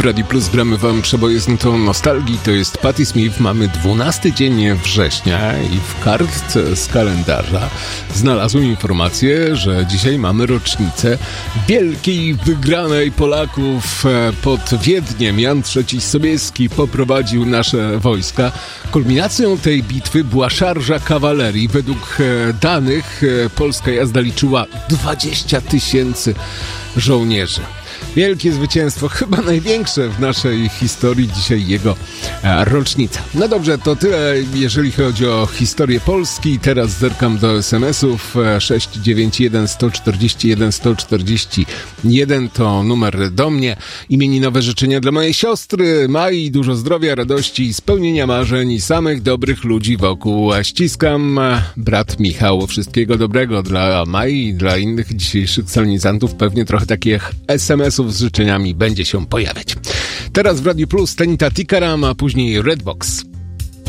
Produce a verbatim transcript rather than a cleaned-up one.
Radiu Plus gramy wam przebojeznutą nostalgii. To jest Patti Smith. Mamy dwunasty dzień września i w kartce z kalendarza znalazłem informację, że dzisiaj mamy rocznicę wielkiej wygranej Polaków pod Wiedniem. Jan trzeci Sobieski poprowadził nasze wojska. Kulminacją tej bitwy była szarża kawalerii. Według danych polska jazda liczyła dwadzieścia tysięcy żołnierzy. Wielkie zwycięstwo, chyba największe w naszej historii, dzisiaj jego e, rocznica. No dobrze, to tyle, jeżeli chodzi o historię Polski. Teraz zerkam do es em esów. sześć dziewięć jeden sto czterdzieści jeden sto czterdzieści jeden to numer do mnie. Imieninowe życzenia dla mojej siostry Mai, dużo zdrowia, radości, spełnienia marzeń i samych dobrych ludzi wokół. Ściskam, brat Michał. Wszystkiego dobrego dla Mai i dla innych dzisiejszych solenizantów. Pewnie trochę takich es em esów z życzeniami będzie się pojawiać. Teraz w Radiu Plus Tenita Tikaram, a później Redbox.